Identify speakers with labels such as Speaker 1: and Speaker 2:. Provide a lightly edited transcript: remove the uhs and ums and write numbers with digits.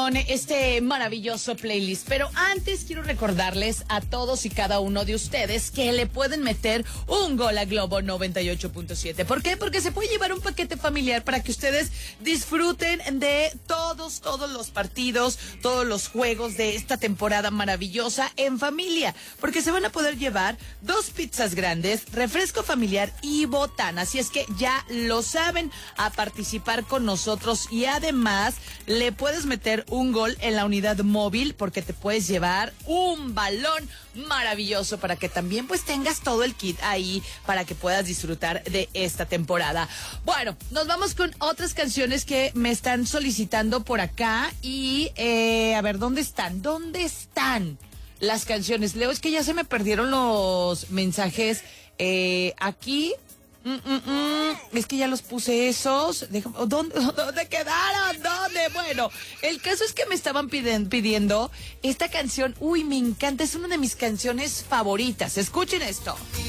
Speaker 1: con este maravilloso playlist. Pero antes quiero recordarles a todos y cada uno de ustedes que le pueden meter un gol a Globo 98.7. ¿Por qué? Porque se puede llevar un paquete familiar para que ustedes disfruten de todos los partidos, todos los juegos de esta temporada maravillosa en familia. Porque se van a poder llevar 2 pizzas grandes, refresco familiar y botana. Así es que ya lo saben, a participar con nosotros. Y además le puedes meter un gol en la unidad móvil porque te puedes llevar un balón maravilloso para que también pues tengas todo el kit ahí para que puedas disfrutar de esta temporada. Bueno, nos vamos con otras canciones que me están solicitando por acá y a ver, ¿dónde están? ¿Dónde están las canciones? Leo, es que ya se me perdieron los mensajes aquí. Es que ya los puse esos. ¿Dónde quedaron? ¿Dónde? Bueno, el caso es que me estaban pidiendo esta canción. Uy, me encanta, es una de mis canciones favoritas. Escuchen esto.